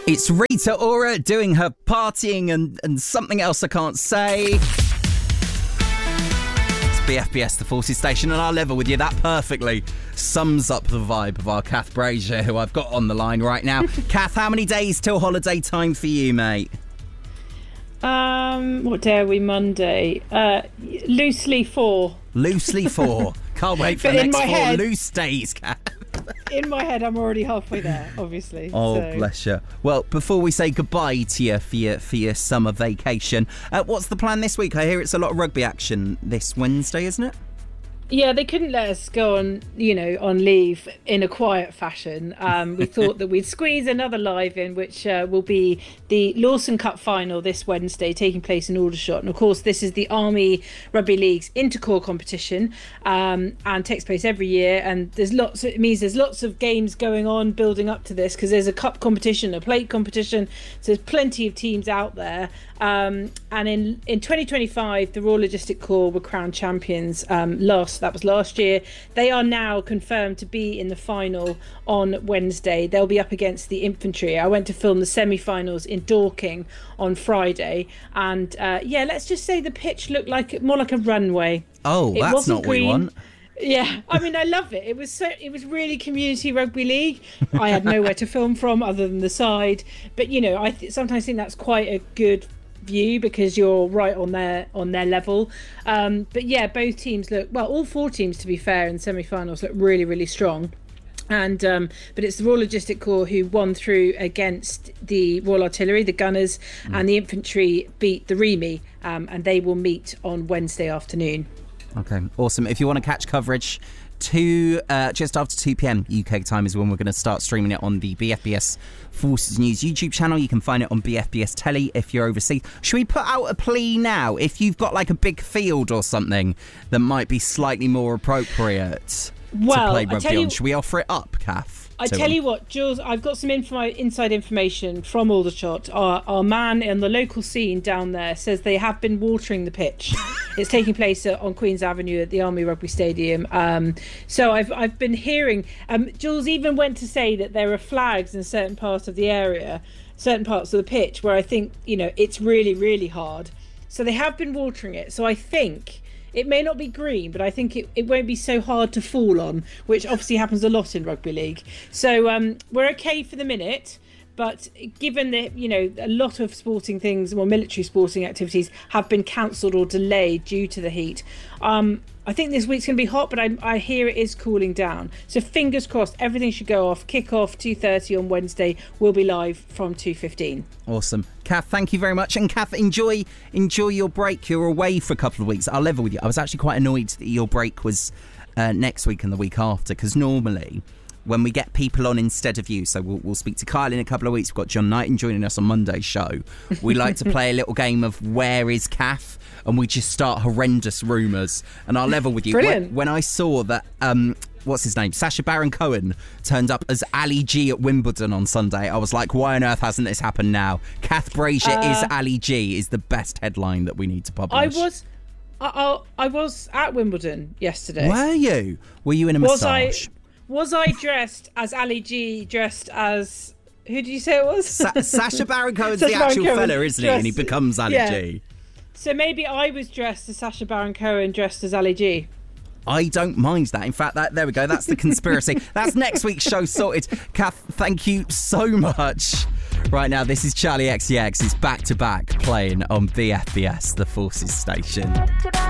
It's Rita Ora doing her partying and something else I can't say. It's BFBS, the Forces Station, and I'll level with you. That perfectly sums up the vibe of our Kath Brazier, who I've got on the line right now. Kath, how many days till holiday time for you, mate? What day are we? Monday. Loosely 4. Loosely 4. Can't wait for the next 4 loose days, Kath. In my head, I'm already halfway there, obviously. Oh, so. Bless you. Well, before we say goodbye to you for your summer vacation, what's the plan this week? I hear it's a lot of rugby action this Wednesday, isn't it? Yeah, they couldn't let us go on, on leave in a quiet fashion. We thought that we'd squeeze another live in, which will be the Lawson Cup final this Wednesday, taking place in Aldershot. And of course, this is the Army Rugby League's intercorps competition, and takes place every year. And there's lots of games going on building up to this, because there's a cup competition, a plate competition. So there's plenty of teams out there. And in 2025, the Royal Logistic Corps were crowned champions. That was last year. They are now confirmed to be in the final on Wednesday. They'll be up against the infantry. I went to film the semi-finals in Dorking on Friday, and let's just say the pitch looked more like a runway. Oh, that's not what we want. Yeah, I mean, I love it. It was really community rugby league. I had nowhere to film from other than the side, but I sometimes think that's quite a good view, because you're right on their level. But yeah, both teams all 4 teams, to be fair, in semi-finals look really, really strong. And but it's the Royal Logistic Corps who won through against the Royal Artillery, the Gunners, and the infantry beat the Remy, and they will meet on Wednesday afternoon. Okay, awesome. If you want to catch coverage, just after 2 p.m. UK time is when we're going to start streaming it on the BFBS Forces News YouTube channel. You can find it on BFBS Telly if you're overseas. Should we put out a plea now? If you've got like a big field or something that might be slightly more appropriate to play rugby on, should we offer it up, Kath? I tell you what, Jules, I've got some inside information from Aldershot. Our man in the local scene down there says they have been watering the pitch. It's taking place on Queen's Avenue at the Army Rugby Stadium. So I've been hearing, Jules even went to say that there are flags in certain parts of the area, certain parts of the pitch where I think, it's really, really hard. So they have been watering it. So I think it may not be green, but I think it won't be so hard to fall on, which obviously happens a lot in rugby league. So we're okay for the minute, but given that, a lot of sporting things, or military sporting activities, have been cancelled or delayed due to the heat, I think this week's going to be hot, but I hear it is cooling down. So fingers crossed, everything should go off. Kick off 2:30 on Wednesday. We'll be live from 2:15. Awesome. Kath, thank you very much. And Kath, enjoy your break. You're away for a couple of weeks. I'll level with you. I was actually quite annoyed that your break was next week and the week after, because normally when we get people on instead of you, so we'll speak to Kyle in a couple of weeks. We've got John Knighton joining us on Monday's show. We like to play a little game of Where is Kath? And we just start horrendous rumours. And I'll level with you. When I saw that, what's his name? Sacha Baron Cohen turned up as Ali G at Wimbledon on Sunday, I was like, why on earth hasn't this happened now? Kath Brazier is Ali G is the best headline that we need to publish. I was at Wimbledon yesterday. Were you? Were you in a moustache? Was I dressed as Ali G, dressed as... Who did you say it was? Sacha Baron Cohen's the actual fella, isn't he? And he becomes Ali G. So maybe I was dressed as Sacha Baron Cohen, dressed as Ali G. I don't mind that. In fact, there we go. That's the conspiracy. That's next week's show sorted. Kath, thank you so much. Right now, this is Charlie XCX. It's back-to-back playing on BFBS, the Forces Station.